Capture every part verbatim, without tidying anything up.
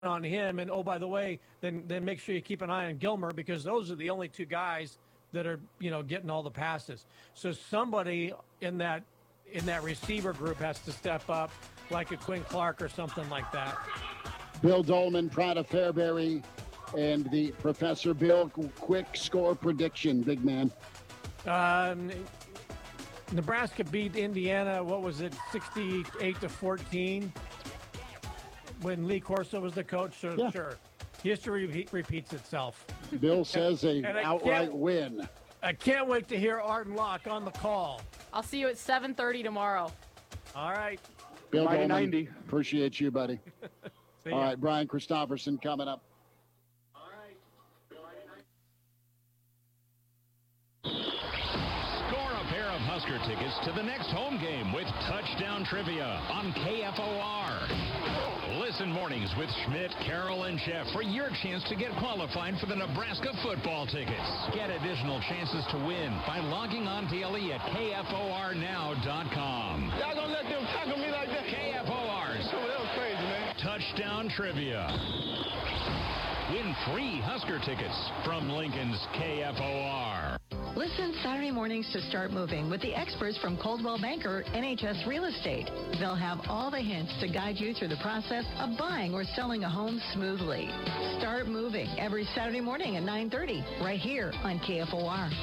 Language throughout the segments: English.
on him. And, oh, by the way, then then make sure you keep an eye on Gilmer, because those are the only two guys that are, you know, getting all the passes. So somebody in that in that receiver group has to step up, like a Quinn Clark or something like that. Bill Dolman, Prada Fairbury, and the Professor Bill. Quick score prediction, big man. Um, Nebraska beat Indiana, what was it, sixty-eight to fourteen, when Lee Corso was the coach. So yeah. Sure, history re- repeats itself. Bill says a outright win. I can't wait to hear Arden Locke on the call. I'll see you at seven thirty tomorrow. All right. Bill Dolman, ninety. Appreciate you, buddy. All right, Brian Christopherson coming up. All right. Score a pair of Husker tickets to the next home game with Touchdown Trivia on K F O R. Listen mornings with Schmidt, Carroll, and Jeff for your chance to get qualified for the Nebraska football tickets. Get additional chances to win by logging on daily at K F O R now dot com. Y'all gonna let them tackle me like that? K F O R's Oh, that was crazy, man. Touchdown Trivia. Win free Husker tickets from Lincoln's K F O R. Listen Saturday mornings to Start Moving with the experts from Coldwell Banker N H S Real Estate. They'll have all the hints to guide you through the process of buying or selling a home smoothly. Start Moving every Saturday morning at nine thirty right here on K F O R.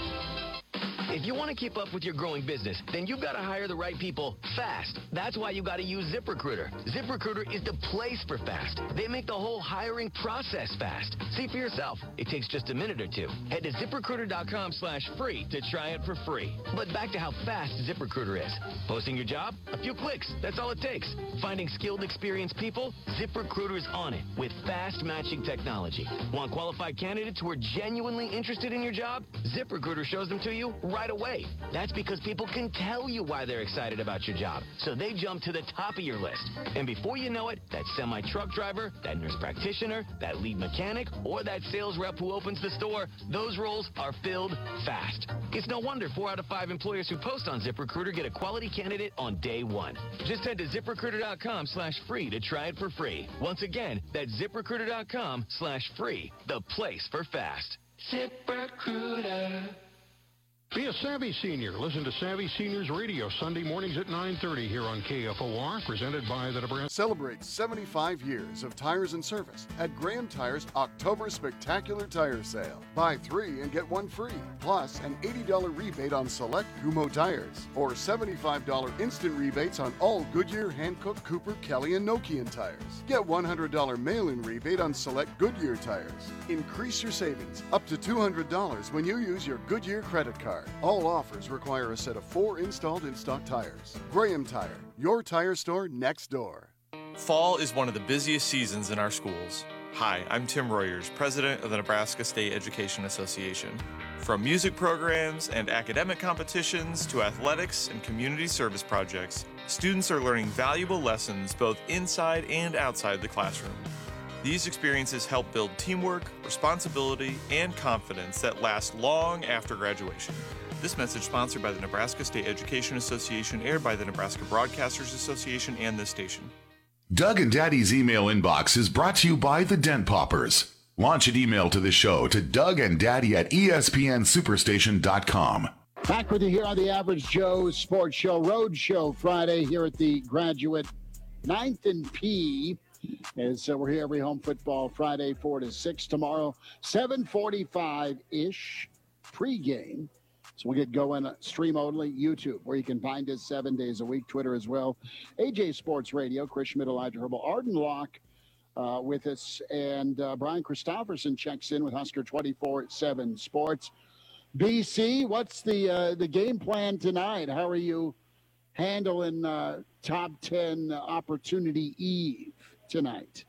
If you want to keep up with your growing business, then you've got to hire the right people fast. That's why you got to use ZipRecruiter. ZipRecruiter is the place for fast. They make the whole hiring process fast. See for yourself. It takes just a minute or two. Head to ZipRecruiter.com slash free to try it for free. But back to how fast ZipRecruiter is. Posting your job? A few clicks. That's all it takes. Finding skilled, experienced people? ZipRecruiter is on it with fast matching technology. Want qualified candidates who are genuinely interested in your job? ZipRecruiter shows them to you right away. That's because people can tell you why they're excited about your job, so they jump to the top of your list. And before you know it, that semi-truck driver, that nurse practitioner, that lead mechanic, or that sales rep who opens the store, those roles are filled fast. It's no wonder four out of five employers who post on ZipRecruiter get a quality candidate on day one. Just head to ZipRecruiter.com slash free to try it for free. Once again, that's ZipRecruiter.com slash free, the place for fast. ZipRecruiter. Be a Savvy Senior. Listen to Savvy Seniors Radio Sunday mornings at nine thirty here on K F O R, presented by the Nebraska. Celebrate seventy-five years of tires and service at Graham Tires October Spectacular Tire Sale. Buy three and get one free, plus an eighty dollars rebate on select Kumho tires, or seventy-five dollars instant rebates on all Goodyear, Hankook, Cooper, Kelly, and Nokian tires. Get one hundred dollars mail-in rebate on select Goodyear tires. Increase your savings up to two hundred dollars when you use your Goodyear credit card. All offers require a set of four installed in-stock tires. Graham Tire, your tire store next door. Fall is one of the busiest seasons in our schools. Hi, I'm Tim Royers, president of the Nebraska State Education Association. From music programs and academic competitions to athletics and community service projects, students are learning valuable lessons both inside and outside the classroom. These experiences help build teamwork, responsibility, and confidence that last long after graduation. This message sponsored by the Nebraska State Education Association, aired by the Nebraska Broadcasters Association and this station. Doug and Daddy's email inbox is brought to you by the Dent Poppers. Launch an email to the show to Doug and Daddy at E S P N Superstation dot com. Back with you here on the Average Joe Sports Show, Road Show Friday here at the Graduate ninth and P. As uh, we're here every home football Friday, four to six. Tomorrow, seven forty-five-ish pregame. So we'll get going uh, stream only, YouTube, where you can find us seven days a week, Twitter as well. A J Sports Radio, Chris Schmidt, Elijah Herbal, Arden Locke uh, with us, and uh, Brian Christopherson checks in with Husker twenty-four seven Sports. B C, what's the uh, the game plan tonight? How are you handling uh, top ten opportunity eve tonight?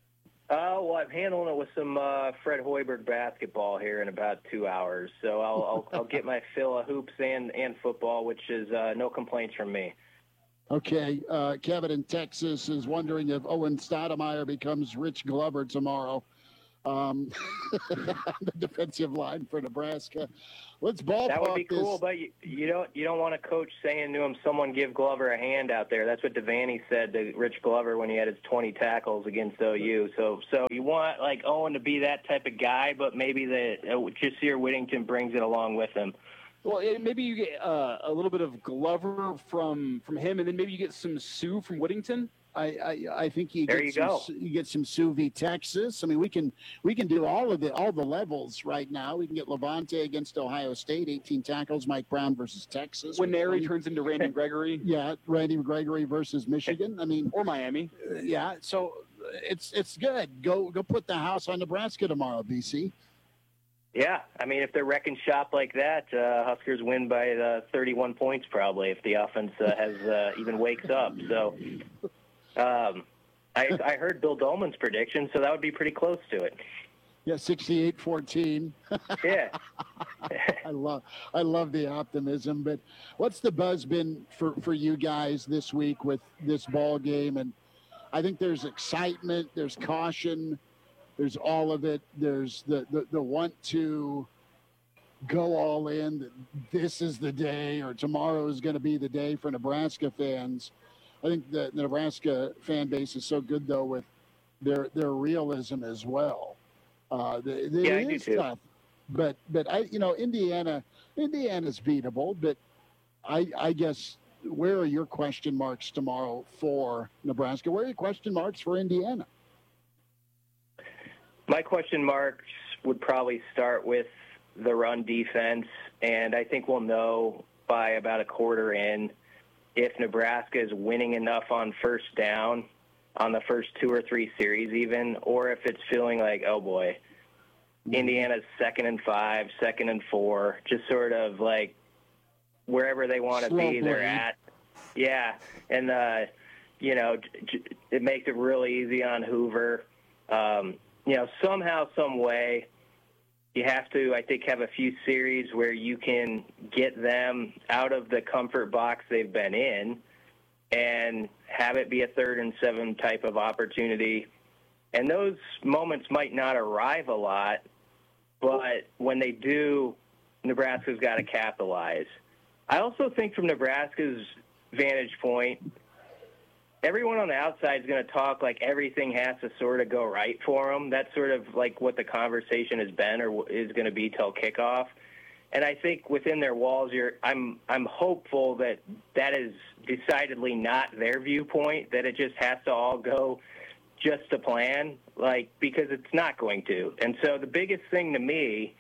Uh, well, I'm handling it with some uh, Fred Hoiberg basketball here in about two hours. So I'll I'll, I'll get my fill of hoops and, and football, which is uh, no complaints from me. Okay. Uh, Kevin in Texas is wondering if Owen Stoudemire becomes Rich Glover tomorrow. um, on the defensive line for Nebraska. Let's ballpark That would be this. cool, but you, you don't you don't want a coach saying to him, "Someone give Glover a hand out there." That's what Devaney said to Rich Glover when he had his twenty tackles against O U. So so you want like Owen to be that type of guy, but maybe the uh, Jasir Whittington brings it along with him. Well, it, maybe you get uh, a little bit of Glover from from him, and then maybe you get some Sue from Whittington. I, I, I think you There get you some, go. you get some Sue v. Texas. I mean, we can we can do all of the all the levels right now. We can get Levante against Ohio State, eighteen tackles. Mike Brown versus Texas. When Nary turns into Randy Gregory. Yeah, Randy Gregory versus Michigan. I mean, or Miami. Uh, yeah, so it's it's good. Go go put the house on Nebraska tomorrow, B C. Yeah, I mean, if they're wrecking shop like that, uh, Huskers win by uh, thirty-one points probably if the offense uh, has uh, even wakes up. So. Um, I, I heard Bill Dolman's prediction, so that would be pretty close to it. Yeah, sixty-eight fourteen. Yeah. I love I love the optimism, but what's the buzz been for, for you guys this week with this ball game? And I think there's excitement, there's caution, there's all of it. There's the, the, the want to go all in, that this is the day or tomorrow is going to be the day for Nebraska fans. I think the, the Nebraska fan base is so good, though, with their their realism as well. Uh, the, the, Yeah, it I do is too. tough, but but I you know Indiana Indiana's beatable, but I I guess where are your question marks tomorrow for Nebraska? Where are your question marks for Indiana? My question marks would probably start with the run defense, and I think we'll know by about a quarter in if Nebraska is winning enough on first down on the first two or three series even, or if it's feeling like, oh boy, Indiana's second and five, second and four, just sort of like wherever they want to be, they're at. Yeah, and, uh, you know, j- j- it makes it really easy on Hoover. Um, you know, somehow, some way, you have to, I think, have a few series where you can get them out of the comfort box they've been in and have it be a third and seven type of opportunity. And those moments might not arrive a lot, but when they do, Nebraska's got to capitalize. I also think from Nebraska's vantage point, everyone on the outside is going to talk like everything has to sort of go right for them. That's sort of like what the conversation has been or is going to be till kickoff. And I think within their walls, you're, I'm I'm hopeful that that is decidedly not their viewpoint, that it just has to all go just to plan, like, because it's not going to. And so the biggest thing to me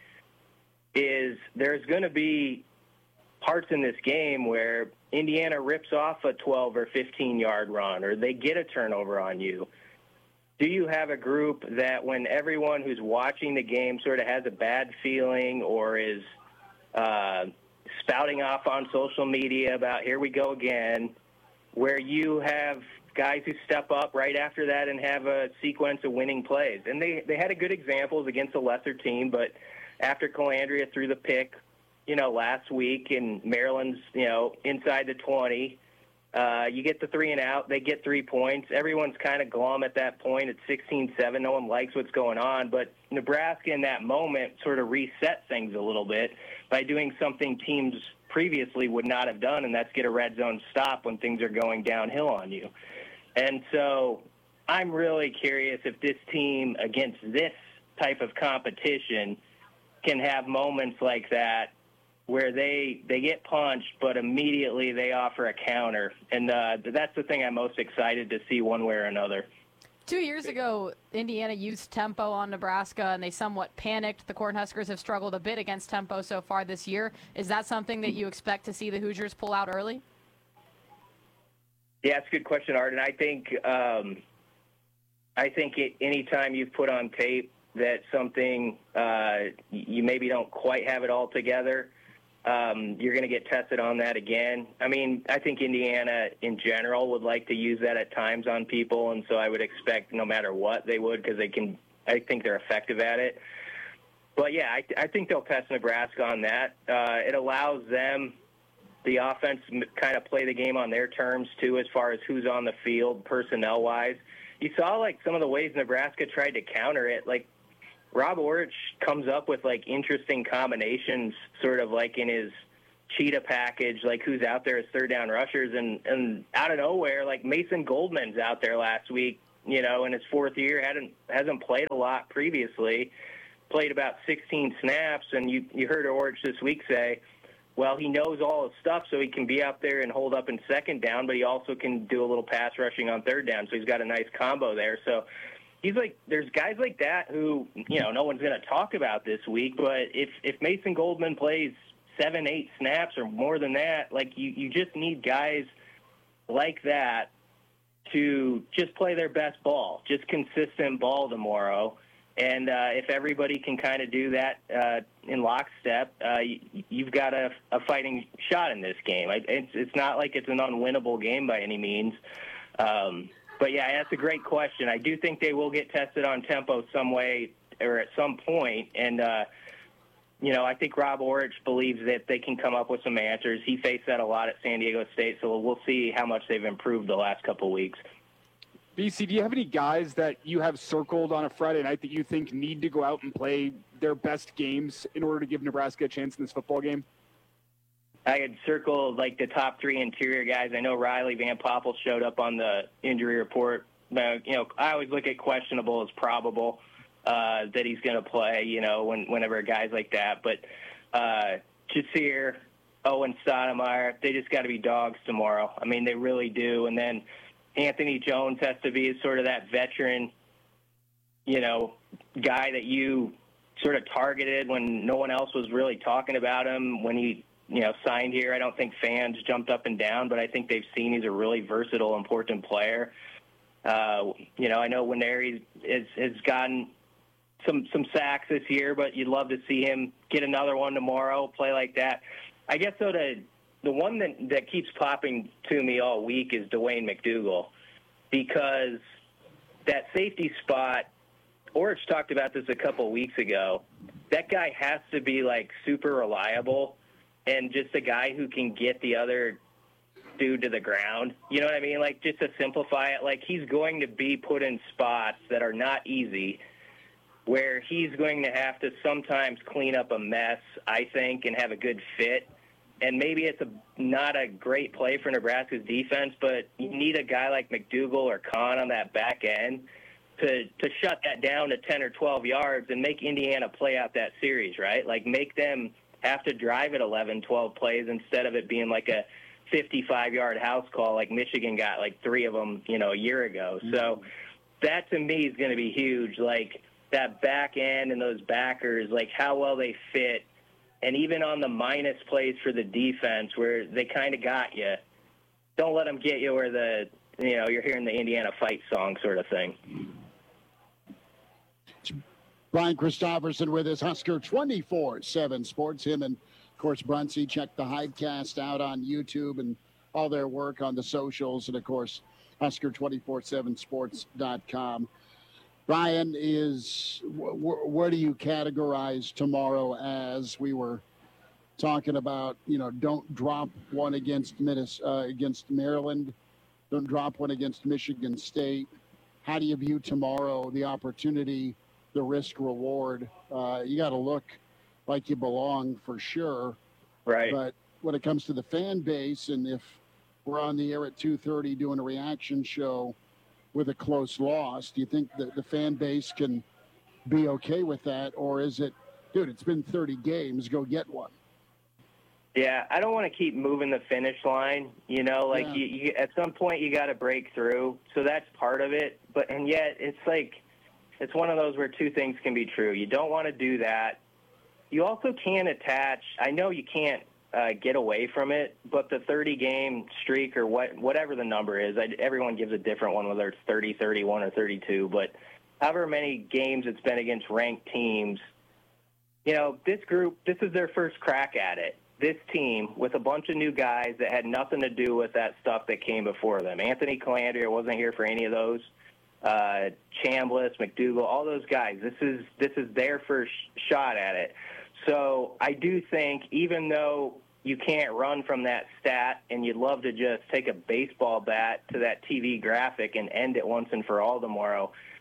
is there's going to be parts in this game where Indiana rips off a twelve or fifteen yard run, or they get a turnover on you. Do you have a group that when everyone who's watching the game sort of has a bad feeling or is uh, spouting off on social media about here we go again, where you have guys who step up right after that and have a sequence of winning plays? And they, they had a good examples against a lesser team, but after Calandria threw the pick, you know, last week, and Maryland's, you know, inside the twenty. Uh, you get the three and out. They get three points. Everyone's kind of glum at that point. It's sixteen seven. No one likes what's going on. But Nebraska in that moment sort of reset things a little bit by doing something teams previously would not have done, and that's get a red zone stop when things are going downhill on you. And so I'm really curious if this team against this type of competition can have moments like that where they they get punched, but immediately they offer a counter. And uh, that's the thing I'm most excited to see one way or another. Two years ago, Indiana used tempo on Nebraska, and they somewhat panicked. The Cornhuskers have struggled a bit against tempo so far this year. Is that something that you expect to see the Hoosiers pull out early? Yeah, it's a good question, Art. And I think, um, I think it, anytime you've put on tape that something uh, you maybe don't quite have it all together, Um, you're going to get tested on that again. I mean, I think Indiana in general would like to use that at times on people, and so I would expect no matter what they would, because they can. I think they're effective at it. But yeah, I, I think they'll test Nebraska on that. Uh, it allows them, the offense, kind of play the game on their terms too, as far as who's on the field personnel wise. You saw like some of the ways Nebraska tried to counter it, like Rob Orich comes up with, like, interesting combinations, sort of like in his cheetah package, like who's out there as third down rushers. And, and out of nowhere, like Mason Goldman's out there last week, you know, in his fourth year, hadn't hasn't played a lot previously, played about sixteen snaps. And you, you heard Orich this week say, well, he knows all his stuff, so he can be out there and hold up in second down, but he also can do a little pass rushing on third down. So he's got a nice combo there. So he's like, there's guys like that who, you know, no one's going to talk about this week, but if, if Mason Goldman plays seven, eight snaps or more than that, like you, you just need guys like that to just play their best ball, just consistent ball tomorrow. And uh, if everybody can kind of do that uh, in lockstep, uh, you, you've got a, a fighting shot in this game. It's, it's not like it's an unwinnable game by any means. Um, but, yeah, that's a great question. I do think they will get tested on tempo some way or at some point. And, uh, you know, I think Rob Orich believes that they can come up with some answers. He faced that a lot at San Diego State, so we'll see how much they've improved the last couple of weeks. B C, do you have any guys that you have circled on a Friday night that you think need to go out and play their best games in order to give Nebraska a chance in this football game? I had circled, like, the top three interior guys. I know Riley Van Poppel showed up on the injury report. Now, you know, I always look at questionable as probable uh, that he's going to play, you know, when, whenever guys like that. But uh, Jasir, Owen Stoudemire, they just got to be dogs tomorrow. I mean, they really do. And then Anthony Jones has to be sort of that veteran, you know, guy that you sort of targeted when no one else was really talking about him when he, you know, signed here. I don't think fans jumped up and down, but I think they've seen he's a really versatile, important player. Uh, you know, I know Nwaneri has, has gotten some some sacks this year, but you'd love to see him get another one tomorrow, play like that. I guess, though, to the one that, that keeps popping to me all week is Dwayne McDougal, because that safety spot, Orich talked about this a couple of weeks ago, that guy has to be, like, super reliable and just a guy who can get the other dude to the ground. You know what I mean? Like, just to simplify it, like, he's going to be put in spots that are not easy, where he's going to have to sometimes clean up a mess, I think, and have a good fit. And maybe it's a, not a great play for Nebraska's defense, but you need a guy like McDougal or Kahn on that back end to, to shut that down to ten or twelve yards and make Indiana play out that series, right? Like, make them have to drive it eleven, twelve plays instead of it being like a fifty-five-yard house call like Michigan got, like three of them, you know, a year ago. Mm-hmm. So that, to me, is going to be huge. Like, that back end and those backers, like how well they fit. And even on the minus plays for the defense where they kind of got you, don't let them get you where the, you know, you're hearing the Indiana fight song sort of thing. Brian Christopherson with us, Husker twenty-four seven Sports. Him and, of course, Brunsey. Check the Hivecast out on YouTube and all their work on the socials. And, of course, Husker two four seven sports dot com. Brian, is wh- where do you categorize tomorrow as? We were talking about, you know, don't drop one against Minnes- uh, against Maryland, don't drop one against Michigan State. How do you view tomorrow, the opportunity, the risk reward? Uh, you got to look like you belong for sure. Right. But when it comes to the fan base, and if we're on the air at two thirty doing a reaction show with a close loss, do you think that the fan base can be okay with that? Or is it, dude, it's been thirty games, go get one? Yeah, I don't want to keep moving the finish line. You know, like Yeah. you, you, at some point you got to break through. So that's part of it. But, and yet it's like, it's one of those where two things can be true. You don't want to do that. You also can't attach, I know you can't uh, get away from it, but the thirty-game streak or what, whatever the number is, I, everyone gives a different one, whether it's thirty, thirty-one, or thirty-two. But however many games it's been against ranked teams, you know, this group, this is their first crack at it. This team with a bunch of new guys that had nothing to do with that stuff that came before them. Anthony Calandria wasn't here for any of those. Uh, Chambliss, McDougal, all those guys. This is this is their first shot at it. So I do think, even though you can't run from that stat and you'd love to just take a baseball bat to that T V graphic and end it once and for all tomorrow,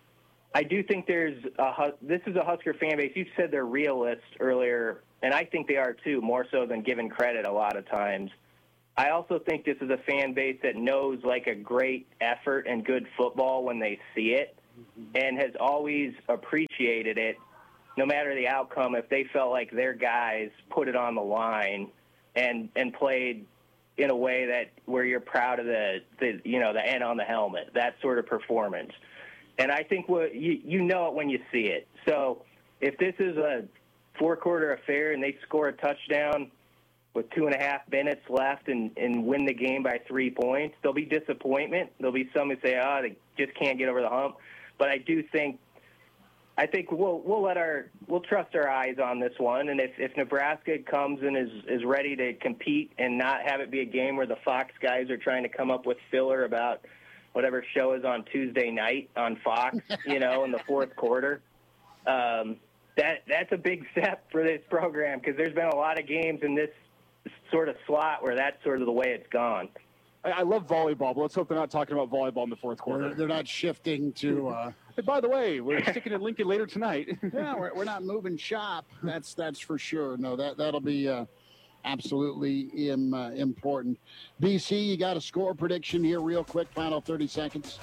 I do think there's a, this is a Husker fan base. You said they're realists earlier, and I think they are too, more so than given credit a lot of times. I also think this is a fan base that knows like a great effort and good football when they see it, and has always appreciated it, no matter the outcome, if they felt like their guys put it on the line and and played in a way that where you're proud of the, the you know, the N on the helmet, that sort of performance. And I think what you, you know it when you see it. So if this is a four-quarter affair and they score a touchdown with two and a half minutes left and, and win the game by three points, there'll be disappointment. There'll be some who say, oh, they just can't get over the hump. But I do think I think we'll we'll let our we'll trust our eyes on this one, and if, if Nebraska comes and is, is ready to compete and not have it be a game where the Fox guys are trying to come up with filler about whatever show is on Tuesday night on Fox, you know, in the fourth quarter, um, that that's a big step for this program because there's been a lot of games in this sort of slot where that's sort of the way it's gone. I love volleyball, but let's hope they're not talking about volleyball in the fourth quarter. They're, they're not shifting to. Uh... And by the way, we're sticking in Lincoln later tonight. yeah, we're, we're not moving shop. That's that's for sure. No, that that'll be uh, absolutely Im, uh, important. B C, you got a score prediction here, real quick. Final thirty seconds.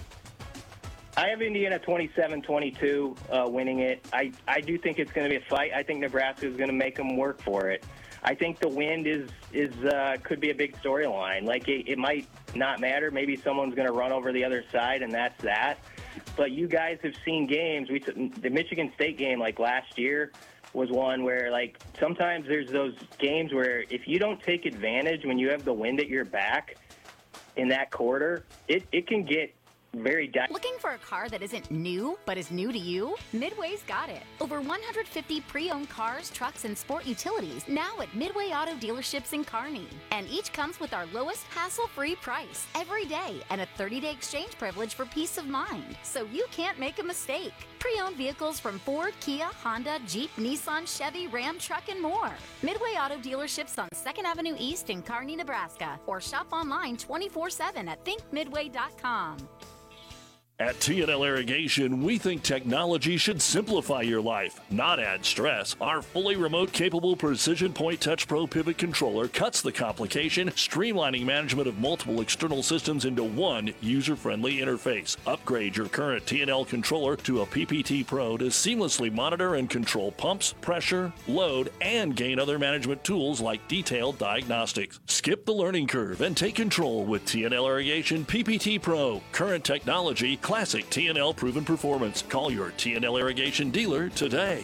I have Indiana twenty-seven twenty-two uh, winning it. I, I do think it's going to be a fight. I think Nebraska is going to make them work for it. I think the wind is is uh, could be a big storyline. Like it, it might not matter. Maybe someone's going to run over the other side, and that's that. But you guys have seen games. We the Michigan State game like last year was one where like sometimes there's those games where if you don't take advantage when you have the wind at your back in that quarter, it, it can get very di- Looking for a car that isn't new, but is new to you? Midway's got it. Over one hundred fifty pre-owned cars, trucks, and sport utilities now at Midway Auto Dealerships in Kearney. And each comes with our lowest hassle-free price every day and a thirty-day exchange privilege for peace of mind, so you can't make a mistake. Pre-owned vehicles from Ford, Kia, Honda, Jeep, Nissan, Chevy, Ram, Truck, and more. Midway Auto Dealerships on second Avenue East in Kearney, Nebraska. Or shop online twenty-four seven at think midway dot com. At T and L Irrigation, we think technology should simplify your life, not add stress. Our fully remote capable Precision Point Touch Pro Pivot Controller cuts the complication, streamlining management of multiple external systems into one user-friendly interface. Upgrade your current T and L controller to a P P T Pro to seamlessly monitor and control pumps, pressure, load, and gain other management tools like detailed diagnostics. Skip the learning curve and take control with T and L Irrigation P P T Pro. Current technology, classic T and L proven performance. Call your T and L Irrigation dealer today.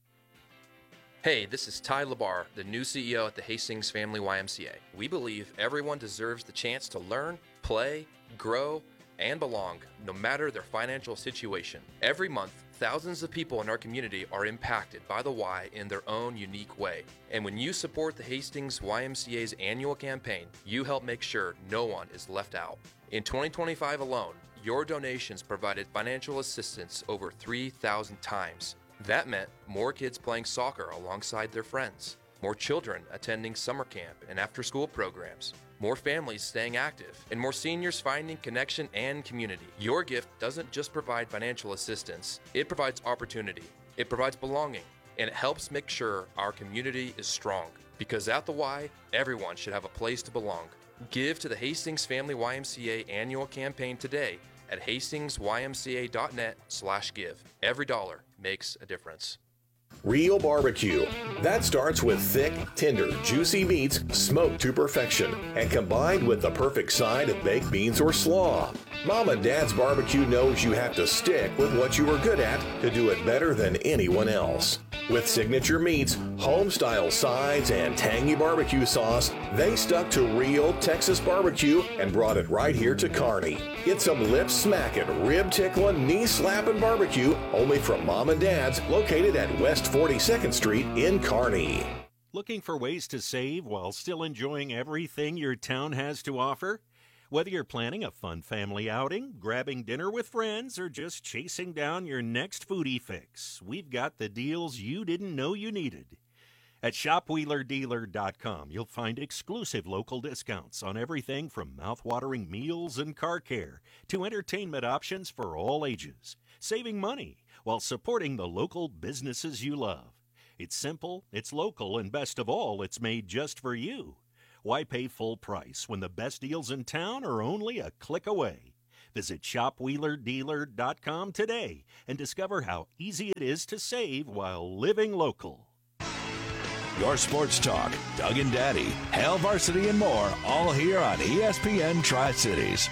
Hey, this is Ty Labar, the new C E O at the Hastings Family Y M C A. We believe everyone deserves the chance to learn, play, grow, and belong, no matter their financial situation. Every month, thousands of people in our community are impacted by the Y in their own unique way. And when you support the Hastings Y M C A's annual campaign, you help make sure no one is left out. In twenty twenty-five alone, your donations provided financial assistance over three thousand times. That meant more kids playing soccer alongside their friends, more children attending summer camp and after-school programs, more families staying active, and more seniors finding connection and community. Your gift doesn't just provide financial assistance, it provides opportunity, it provides belonging, and it helps make sure our community is strong. Because at the Y, everyone should have a place to belong. Give to the Hastings Family Y M C A annual campaign today at hastingsymca.net slash give. Every dollar makes a difference. Real barbecue. That starts with thick, tender, juicy meats smoked to perfection and combined with the perfect side of baked beans or slaw. Mom and Dad's Barbecue knows you have to stick with what you are good at to do it better than anyone else. With signature meats, home-style sides, and tangy barbecue sauce, they stuck to real Texas barbecue and brought it right here to Kearney. Get some lip-smacking, rib-tickling, knee-slapping barbecue only from Mom and Dad's, located at West forty-second Street in Kearney. Looking for ways to save while still enjoying everything your town has to offer? Whether you're planning a fun family outing, grabbing dinner with friends, or just chasing down your next foodie fix, we've got the deals you didn't know you needed. At shop wheeler dealer dot com, you'll find exclusive local discounts on everything from mouth-watering meals and car care to entertainment options for all ages, saving money while supporting the local businesses you love. It's simple, it's local, and best of all, it's made just for you. Why pay full price when the best deals in town are only a click away? Visit shop wheeler dealer dot com today and discover how easy it is to save while living local. Your sports talk, Doug and Daddy, Hail Varsity, and more, all here on E S P N Tri-Cities.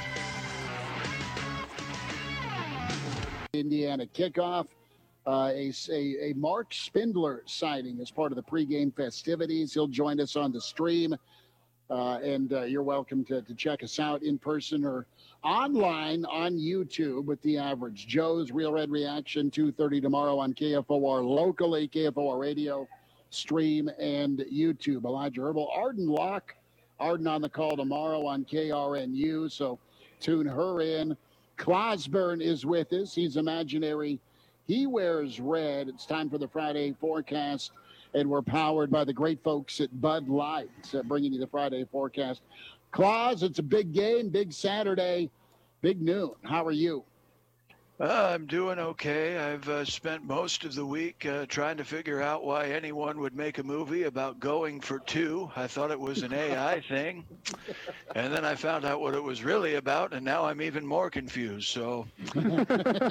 Indiana kickoff. Uh, a, a, a Mark Spindler sighting as part of the pregame festivities. He'll join us on the stream. Uh, and uh, you're welcome to, to check us out in person or online on YouTube with the Average Joe's Real Red Reaction, two thirty tomorrow on K F O R locally, K F O R radio, stream, and YouTube. Elijah Herbal, Arden Locke, Arden on the call tomorrow on K R N U, so tune her in. Clausburn is with us. He's imaginary. He wears red. It's time for the Friday forecast, and we're powered by the great folks at Bud Light, uh, bringing you the Friday forecast. Claus, it's a big game, big Saturday, big noon. How are you? Uh, I'm doing okay. I've uh, spent most of the week uh, trying to figure out why anyone would make a movie about going for two. I thought it was an A I thing. And then I found out what it was really about, and now I'm even more confused. So you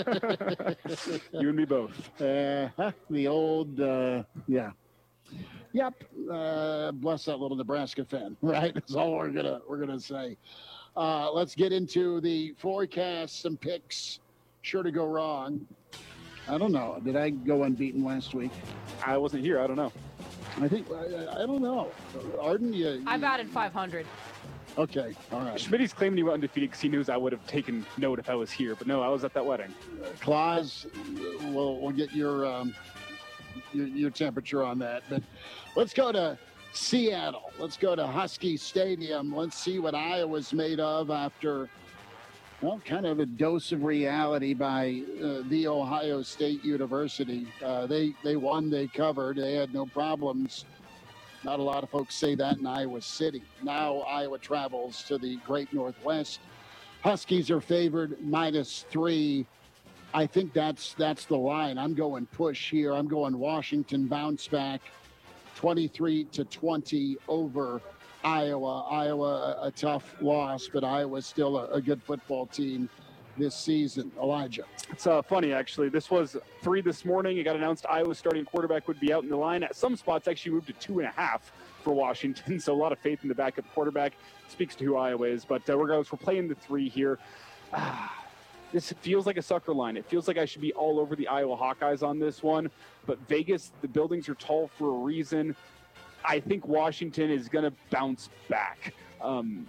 and me both. Uh, the old, uh, yeah. Yep. Uh, bless that little Nebraska fan, right? That's all we're gonna we're gonna say. Uh, let's get into the forecast, some picks. Sure to go wrong. I don't know. Did I go unbeaten last week? I wasn't here. I don't know. I think I, I don't know. Arden, you, you I batted five hundred. Okay, all right. Schmitty's claiming he went undefeated because he knew I would have taken note if I was here, but no, I was at that wedding. Claus, we'll we'll get your um, your, your temperature on that. But let's go to Seattle. Let's go to Husky Stadium. Let's see what Iowa's made of after. Well, kind of a dose of reality by uh, The Ohio State University. Uh, they they won, they covered, they had no problems. Not a lot of folks say that in Iowa City. Now Iowa travels to the Great Northwest. Huskies are favored minus three. I think that's that's the line. I'm going push here. I'm going Washington bounce back, twenty-three to twenty over Iowa. Iowa, a, a tough loss, but Iowa's still a, a good football team this season. Elijah. It's uh, funny, actually. This was three this morning. It got announced Iowa's starting quarterback would be out in the line. At some spots, actually moved to two and a half for Washington, so a lot of faith in the backup quarterback. Speaks to who Iowa is, but uh, regardless, we're playing the three here. Ah, this feels like a sucker line. It feels like I should be all over the Iowa Hawkeyes on this one, but Vegas, the buildings are tall for a reason. I think Washington is going to bounce back. Um,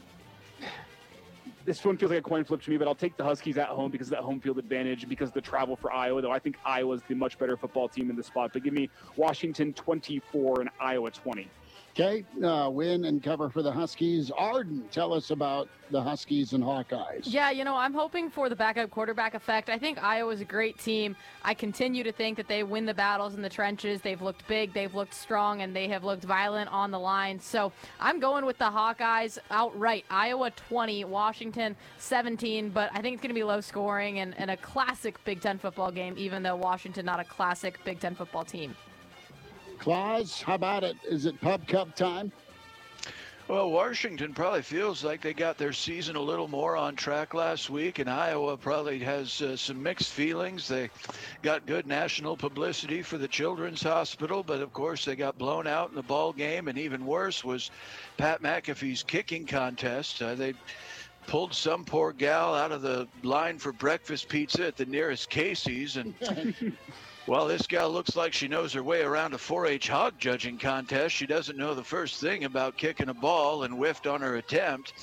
this one feels like a coin flip to me, but I'll take the Huskies at home because of that home field advantage, because of the travel for Iowa, though I think Iowa's the much better football team in the spot. But give me Washington twenty-four and Iowa twenty. Okay, uh, win and cover for the Huskies. Arden, tell us about the Huskies and Hawkeyes. Yeah, you know, I'm hoping for the backup quarterback effect. I think Iowa's a great team. I continue to think that they win the battles in the trenches. They've looked big, they've looked strong, and they have looked violent on the line. So I'm going with the Hawkeyes outright. Iowa twenty, Washington seventeen, but I think it's going to be low scoring and, and a classic Big Ten football game, even though Washington not a classic Big Ten football team. Claus, how about it? Is it Pub Cup time? Well, Washington probably feels like they got their season a little more on track last week, and Iowa probably has uh, some mixed feelings. They got good national publicity for the Children's Hospital, but of course they got blown out in the ball game, and even worse was Pat McAfee's kicking contest. Uh, they pulled some poor gal out of the line for breakfast pizza at the nearest Casey's, and well, this gal looks like she knows her way around a four H hog judging contest. She doesn't know the first thing about kicking a ball and whiffed on her attempt.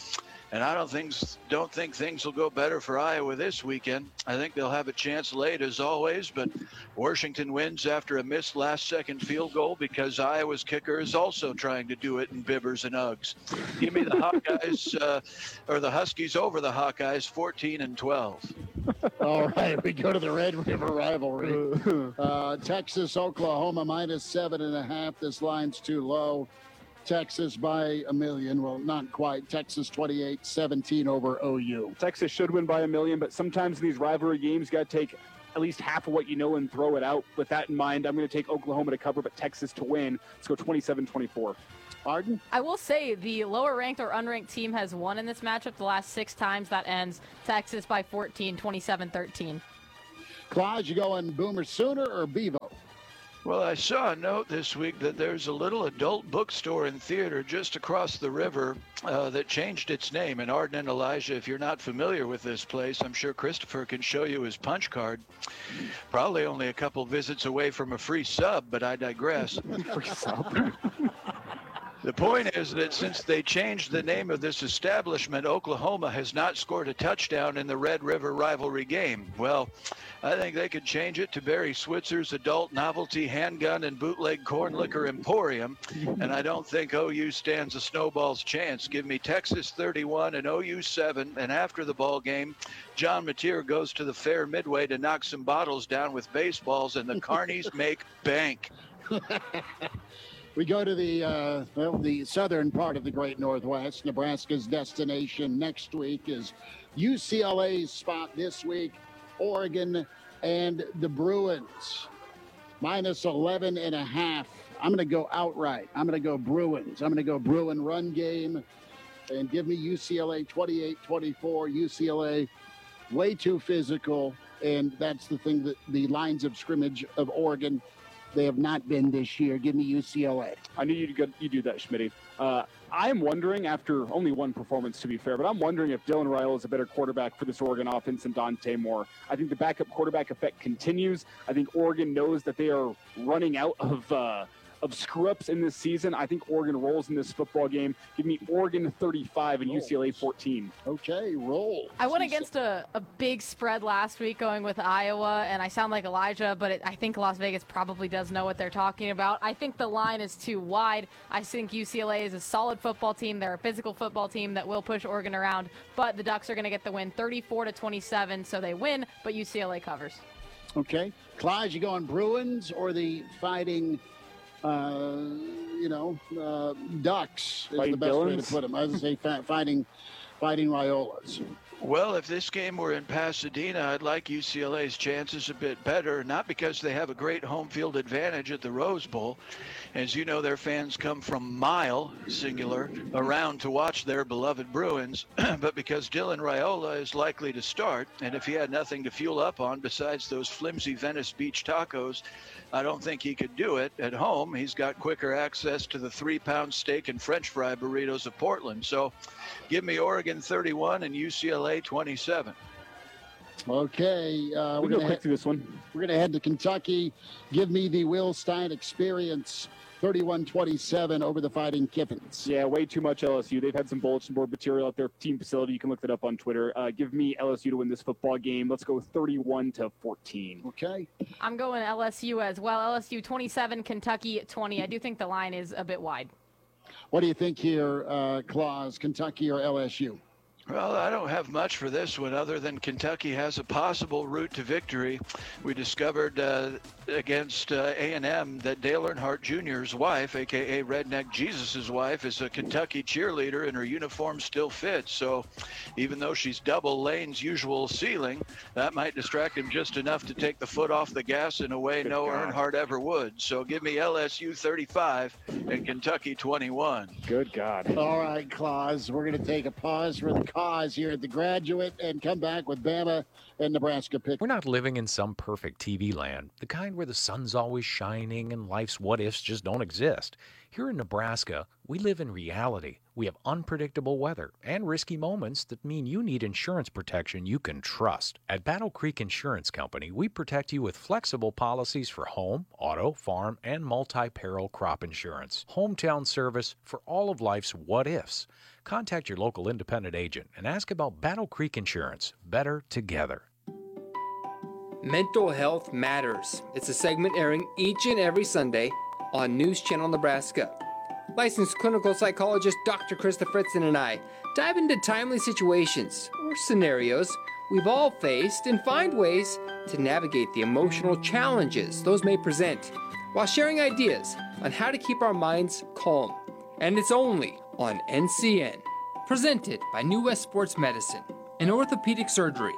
And I don't think don't think things will go better for Iowa this weekend. I think they'll have a chance late as always, but Washington wins after a missed last-second field goal because Iowa's kicker is also trying to do it in bibbers and Uggs. Give me the Hawkeyes uh, or the Huskies over the Hawkeyes, fourteen and twelve. All right, we go to the Red River rivalry. Uh, Texas, Oklahoma minus seven and a half. This line's too low. Texas by a million. Well, not quite. Texas twenty-eight seventeen over O U. Texas should win by a million, but sometimes in these rivalry games, you got to take at least half of what you know and throw it out. With that in mind, I'm going to take Oklahoma to cover, but Texas to win. Let's go twenty-seven twenty-four. Arden? I will say the lower ranked or unranked team has won in this matchup the last six times. That ends Texas by fourteen, twenty-seven thirteen. Claus, you going Boomer Sooner or Bevo? Well, I saw a note this week that there's a little adult bookstore and theater just across the river uh, that changed its name. And Arden and Elijah, if you're not familiar with this place, I'm sure Christopher can show you his punch card. Probably only a couple visits away from a free sub, but I digress. Free sub. The point is that since they changed the name of this establishment, Oklahoma has not scored a touchdown in the Red River rivalry game. Well, I think they could change it to Barry Switzer's Adult Novelty Handgun and Bootleg Corn Liquor Emporium, and I don't think O U stands a snowball's chance. Give me Texas thirty-one and O U seven, and after the ball game, John Mateer goes to the Fair Midway to knock some bottles down with baseballs, and the Carnies make bank. We go to the uh, well, the southern part of the Great Northwest. Nebraska's destination next week is U C L A's spot this week, Oregon and the Bruins. Minus eleven and a half. I'm going to go outright. I'm going to go Bruins. I'm going to go Bruin run game. And give me U C L A twenty-eight twenty-four. U C L A way too physical. And that's the thing that the lines of scrimmage of Oregon, they have not been this year. Give me U C L A. I knew you'd, go, you'd do that, Schmitty. Uh, I'm wondering, after only one performance to be fair, but I'm wondering if Dylan Raiola is a better quarterback for this Oregon offense than Dante Moore. I think the backup quarterback effect continues. I think Oregon knows that they are running out of uh, of screw-ups in this season. I think Oregon rolls in this football game. Give me Oregon thirty-five and U C L A fourteen. Okay, roll. I went against a, a big spread last week going with Iowa, and I sound like Elijah, but it, I think Las Vegas probably does know what they're talking about. I think the line is too wide. I think U C L A is a solid football team. They're a physical football team that will push Oregon around, but the Ducks are going to get the win thirty-four to twenty-seven, so they win, but U C L A covers. Okay. Claus, you going Bruins or the Fighting... Uh, you know, uh, Ducks is Fighting the best Dylans? way to put them. I would say fa- fighting, fighting Raiolas. Well, if this game were in Pasadena, I'd like U C L A's chances a bit better, not because they have a great home field advantage at the Rose Bowl. As you know, their fans come from mile, singular, around to watch their beloved Bruins, but because Dylan Raiola is likely to start, and if he had nothing to fuel up on besides those flimsy Venice Beach tacos, I don't think he could do it. At home, he's got quicker access to the three-pound steak and French fry burritos of Portland. So give me Oregon thirty-one and U C L A twenty-seven. Okay. Uh, We'll we're go gonna quick he- through this one. We're going to head to Kentucky. Give me the Will Stein experience, thirty-one twenty-seven over the Fighting Kiffins. Yeah, way too much L S U. They've had some bulletin board material at their team facility. You can look that up on Twitter. Uh, give me L S U to win this football game. Let's go thirty-one to fourteen. Okay. I'm going L S U as well. L S U twenty-seven, Kentucky twenty. I do think the line is a bit wide. What do you think here, uh, Claus, Kentucky or L S U? Well, I don't have much for this one other than Kentucky has a possible route to victory. We discovered uh, against uh, A and M that Dale Earnhardt Junior's wife, a k a. Redneck Jesus' wife, is a Kentucky cheerleader and her uniform still fits. So even though she's double Lane's usual ceiling, that might distract him just enough to take the foot off the gas in a way Good no God. Earnhardt ever would. So give me L S U thirty-five and Kentucky twenty-one. Good God. All right, Claus, we're going to take a pause for the cause here at the Graduate and come back with Bama and Nebraska pick. We're not living in some perfect T V land, the kind where the sun's always shining and life's what-ifs just don't exist. Here in Nebraska, we live in reality. We have unpredictable weather and risky moments that mean you need insurance protection you can trust. At Battle Creek Insurance Company, we protect you with flexible policies for home, auto, farm, and multi-peril crop insurance. Hometown service for all of life's what-ifs. Contact your local independent agent and ask about Battle Creek Insurance. Better together. Mental Health Matters. It's a segment airing each and every Sunday on News Channel Nebraska. Licensed clinical psychologist Doctor Krista Fritzen and I dive into timely situations or scenarios we've all faced and find ways to navigate the emotional challenges those may present while sharing ideas on how to keep our minds calm. And it's only on N C N. Presented by New West Sports Medicine and Orthopedic Surgery.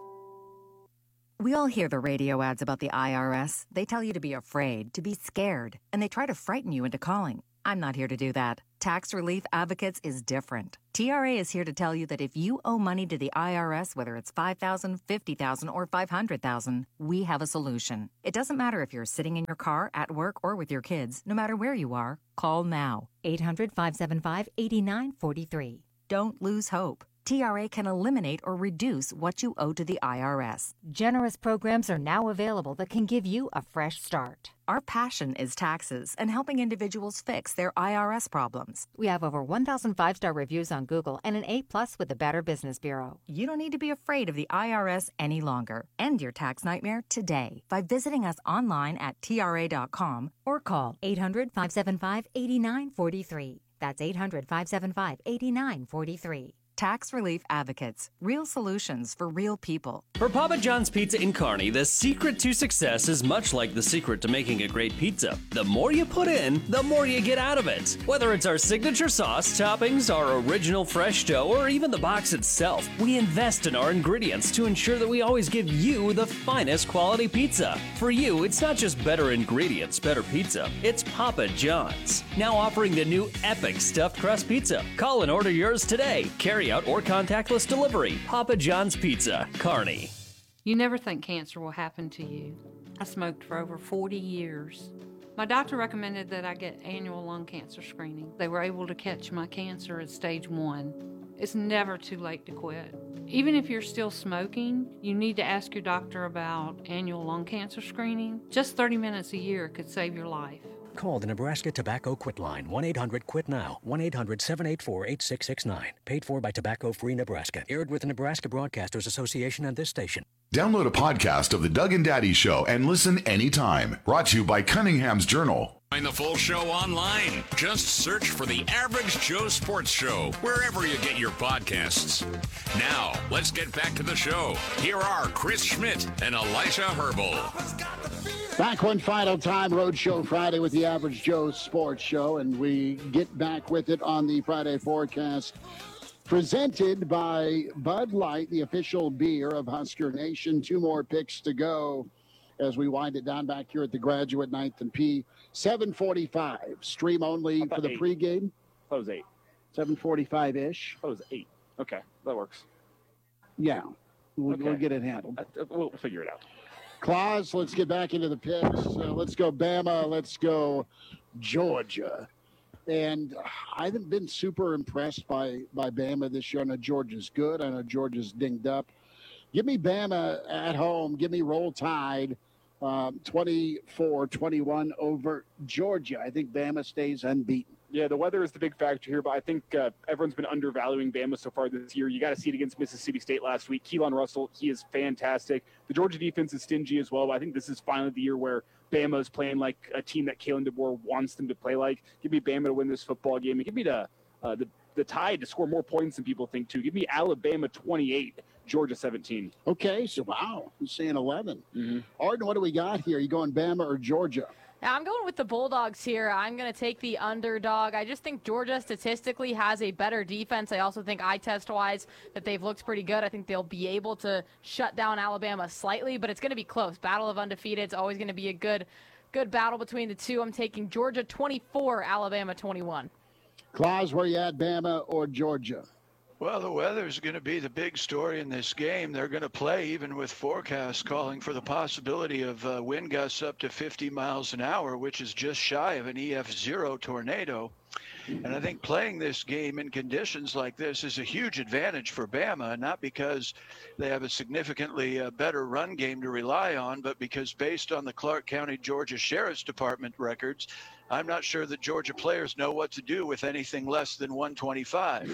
We all hear the radio ads about the I R S. They tell you to be afraid, to be scared, and they try to frighten you into calling. I'm not here to do that. Tax Relief Advocates is different. T R A is here to tell you that if you owe money to the I R S, whether it's five thousand dollars, fifty thousand dollars, or five hundred thousand dollars, we have a solution. It doesn't matter if you're sitting in your car, at work, or with your kids. No matter where you are, call now. eight hundred, five seven five, eight nine four three. Don't lose hope. T R A can eliminate or reduce what you owe to the I R S. Generous programs are now available that can give you a fresh start. Our passion is taxes and helping individuals fix their I R S problems. We have over one thousand five-star reviews on Google and an A plus with the Better Business Bureau. You don't need to be afraid of the I R S any longer. End your tax nightmare today by visiting us online at T R A dot com or call eight hundred, five seven five, eight nine four three. That's eight hundred, five seven five, eight nine four three. Tax Relief Advocates. Real solutions for real people. For Papa John's Pizza in Kearney, the secret to success is much like the secret to making a great pizza. The more you put in, the more you get out of it. Whether it's our signature sauce, toppings, our original fresh dough, or even the box itself, we invest in our ingredients to ensure that we always give you the finest quality pizza. For you, it's not just better ingredients, better pizza. It's Papa John's. Now offering the new Epic Stuffed Crust Pizza. Call and order yours today. Carry out or contactless delivery. Papa John's Pizza, Kearney. You never think cancer will happen to you. I smoked for over forty years. My doctor recommended that I get annual lung cancer screening. They were able to catch my cancer at stage one. It's never too late to quit. Even if you're still smoking, you need to ask your doctor about annual lung cancer screening. Just thirty minutes a year could save your life. Call the Nebraska Tobacco Quit Line, one eight hundred quit now, one eight hundred, seven eight four, eight six six nine. Paid for by Tobacco Free Nebraska. Aired with the Nebraska Broadcasters Association and this station. Download a podcast of The Doug and Daddy Show and listen anytime. Brought to you by Cunningham's Journal. Find the full show online. Just search for The Average Joe Sports Show wherever you get your podcasts. Now, let's get back to the show. Here are Chris Schmidt and Elisha Herbal. Back one final time, Roadshow Friday with the Average Joe Sports Show, and we get back with it on the Friday forecast. Presented by Bud Light, the official beer of Husker Nation. Two more picks to go as we wind it down back here at the Graduate ninth and P. seven forty-five, stream only for the eight. pregame. That was eight. seven forty-five-ish. That was eight. Okay, that works. Yeah, we'll, Okay. we'll get it handled. Uh, we'll figure it out. Claus, let's get back into the picks. Uh, let's go Bama. Let's go Georgia. And I haven't been super impressed by, by Bama this year. I know Georgia's good. I know Georgia's dinged up. Give me Bama at home. Give me Roll Tide, um, twenty-four twenty-one over Georgia. I think Bama stays unbeaten. Yeah, the weather is the big factor here, but I think uh, everyone's been undervaluing Bama so far this year. You got to see it against Mississippi State last week. Keelan Russell, he is fantastic. The Georgia defense is stingy as well, but I think this is finally the year where Bama is playing like a team that Kalen DeBoer wants them to play like. Give me Bama to win this football game, and give me the uh, the, the Tide to score more points than people think, too. Give me Alabama twenty-eight, Georgia seventeen. Okay, so wow, I'm saying eleven. Mm-hmm. Arden, what do we got here? You going Bama or Georgia? I'm going with the Bulldogs here. I'm going to take the underdog. I just think Georgia statistically has a better defense. I also think eye test wise that they've looked pretty good. I think they'll be able to shut down Alabama slightly, but it's going to be close. Battle of undefeated. It's always going to be a good, good battle between the two. I'm taking Georgia twenty-four, Alabama twenty-one. Claus, where you at, Bama or Georgia? Well, the weather is going to be the big story in this game. They're going to play even with forecasts calling for the possibility of uh, wind gusts up to fifty miles an hour, which is just shy of an E F zero tornado. And I think playing this game in conditions like this is a huge advantage for Bama, not because they have a significantly uh, better run game to rely on, but because based on the Clark County, Georgia Sheriff's Department records, I'm not sure that Georgia players know what to do with anything less than one twenty-five.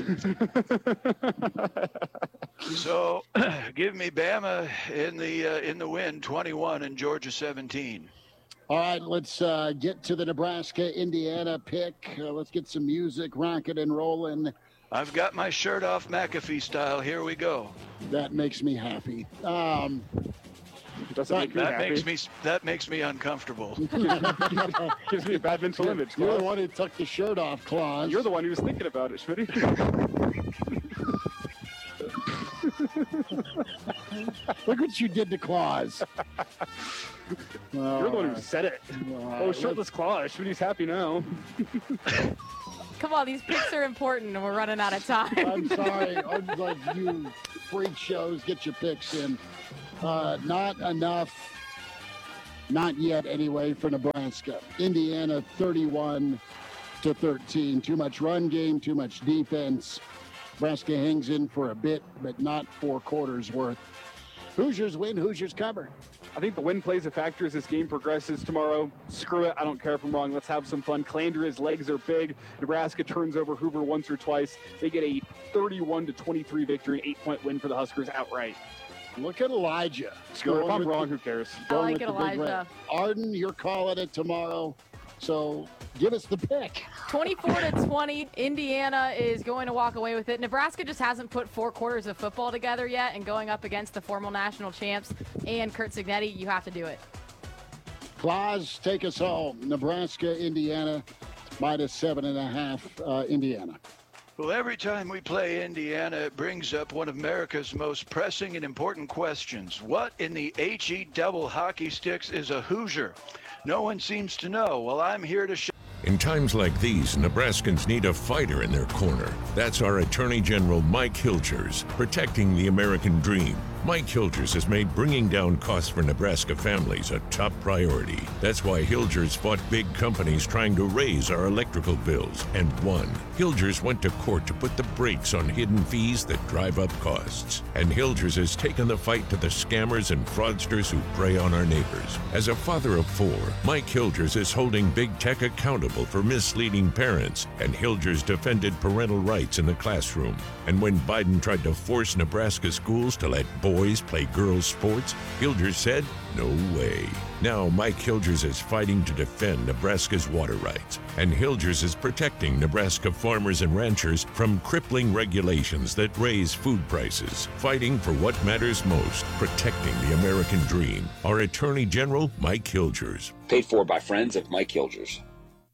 So give me Bama in the uh, in the win, twenty-one, and Georgia seventeen. All right, let's uh, get to the Nebraska-Indiana pick. Uh, let's get some music rocking and rolling. I've got my shirt off McAfee style. Here we go. That makes me happy. Um, Doesn't make me that happy. makes me that makes me uncomfortable. Gives me a bad mental image. You're Claus. the one who took the shirt off, Claus. You're the one who was thinking about it, Schmitty. Look what you did to Claus. You're the one who said it. All Oh, right, shirtless Claus. Schmitty's happy now. Come on, these picks are important, and we're running out of time. I'm sorry. I'm like you freak shows. Get your picks in. Uh, not enough. Not yet, anyway, for Nebraska. Indiana, thirty-one to thirteen. Too much run game, too much defense. Nebraska hangs in for a bit, but not four quarters worth. Hoosiers win. Hoosiers cover. I think the win plays a factor as this game progresses tomorrow. Screw it. I don't care if I'm wrong. Let's have some fun. Calandra, legs are big. Nebraska turns over Hoover once or twice. They get a thirty-one to twenty-three victory, eight-point win for the Huskers outright. Look at Elijah. Screw it. If I'm with wrong, the- who cares? I like with it, the big red. Elijah. Arden, you're calling it tomorrow. So give us the pick. twenty-four to twenty, Indiana is going to walk away with it. Nebraska just hasn't put four quarters of football together yet, and going up against the former national champs and Kurt Cignetti, you have to do it. Claus, take us home. Nebraska, Indiana, minus seven and a half, uh, Indiana. Well, every time we play Indiana, it brings up one of America's most pressing and important questions. What in the H E double hockey sticks is a Hoosier? No one seems to know. Well, I'm here to show. In times like these, Nebraskans need a fighter in their corner. That's our Attorney General Mike Hilgers, protecting the American dream. Mike Hilgers has made bringing down costs for Nebraska families a top priority. That's why Hilgers fought big companies trying to raise our electrical bills and won. Hilgers went to court to put the brakes on hidden fees that drive up costs. And Hilgers has taken the fight to the scammers and fraudsters who prey on our neighbors. As a father of four, Mike Hilgers is holding big tech accountable for misleading parents, and Hilgers defended parental rights in the classroom. And when Biden tried to force Nebraska schools to let boys play girls' sports, Hilgers said, no way. Now Mike Hilgers is fighting to defend Nebraska's water rights, and Hilgers is protecting Nebraska farmers and ranchers from crippling regulations that raise food prices, fighting for what matters most, protecting the American dream. Our Attorney General, Mike Hilgers. Paid for by friends of Mike Hilgers.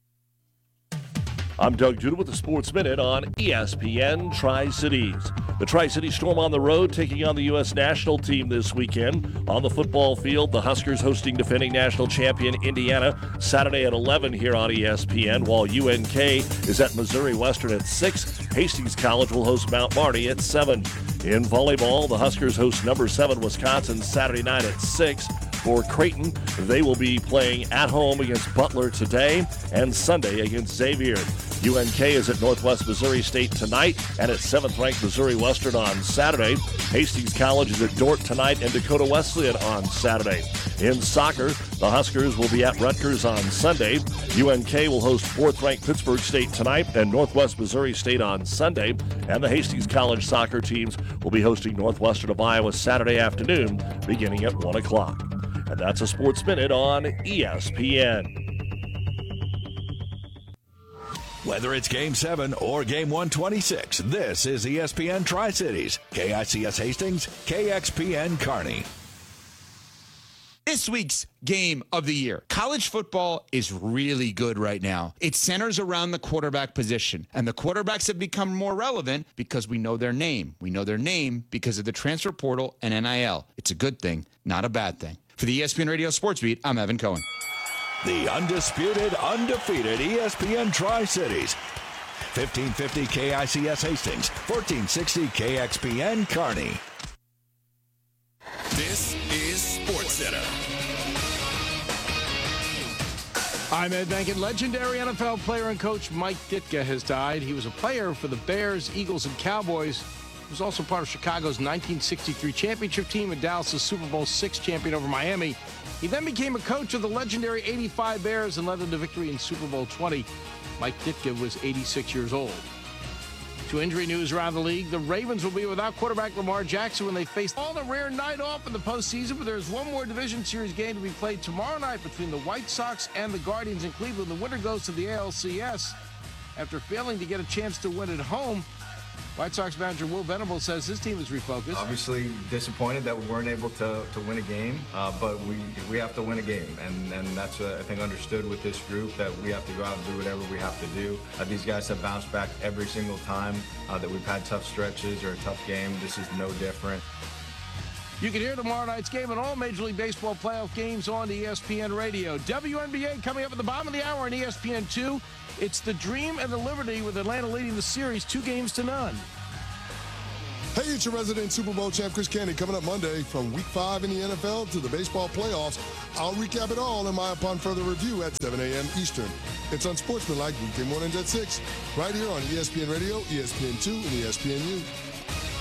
I'm Doug Duda with the Sports Minute on E S P N Tri-Cities. The Tri-City Storm on the road taking on the U S national team this weekend. On the football field, the Huskers hosting defending national champion Indiana Saturday at eleven here on E S P N, while U N K is at Missouri Western at six. Hastings College will host Mount Marty at seven. In volleyball, the Huskers host number seven Wisconsin Saturday night at six. For Creighton, they will be playing at home against Butler today and Sunday against Xavier. U N K is at Northwest Missouri State tonight and at seventh-ranked Missouri Western on Saturday. Hastings College is at Dordt tonight and Dakota Wesleyan on Saturday. In soccer, the Huskers will be at Rutgers on Sunday. U N K will host fourth-ranked Pittsburgh State tonight and Northwest Missouri State on Sunday. And the Hastings College soccer teams will be hosting Northwestern of Iowa Saturday afternoon beginning at one o'clock. And that's a Sports Minute on E S P N. Whether it's Game seven or Game one twenty-six, this is E S P N Tri-Cities, K I C S Hastings, K X P N Kearney. This week's game of the year. College football is really good right now. It centers around the quarterback position, and the quarterbacks have become more relevant because we know their name. We know their name because of the transfer portal and N I L. It's a good thing, not a bad thing. For the E S P N Radio Sports Beat, I'm Evan Cohen. The undisputed, undefeated E S P N Tri-Cities. fifteen fifty K I C S Hastings, fourteen sixty K X P N Kearney. This is SportsCenter. I'm Ed Benkett. Legendary N F L player and coach Mike Ditka has died. He was a player for the Bears, Eagles, and Cowboys. He was also part of Chicago's nineteen sixty-three championship team and Dallas' Super Bowl six champion over Miami. He then became a coach of the legendary eighty-five Bears and led them to victory in Super Bowl twenty. Mike Ditka was eighty-six years old. To injury news around the league, the Ravens will be without quarterback Lamar Jackson when they face all a rare night off in the postseason, but there's one more division series game to be played tomorrow night between the White Sox and the Guardians in Cleveland. The winner goes to the A L C S. After failing to get a chance to win at home, White Sox manager Will Venable says his team is refocused. Obviously disappointed that we weren't able to, to win a game, uh, but we we have to win a game, and, and that's, uh, I think, understood with this group, that we have to go out and do whatever we have to do. Uh, these guys have bounced back every single time uh, that we've had tough stretches or a tough game. This is no different. You can hear tomorrow night's game and all Major League Baseball playoff games on E S P N Radio. W N B A coming up at the bottom of the hour on E S P N two. It's the Dream and the Liberty, with Atlanta leading the series two games to none. Hey, it's your resident Super Bowl champ, Chris Candy, coming up Monday from Week five in the N F L to the baseball playoffs. I'll recap it all in my Upon Further Review at seven a.m. Eastern. It's Unsportsmanlike weekday mornings at six, right here on E S P N Radio, E S P N two, and E S P N U.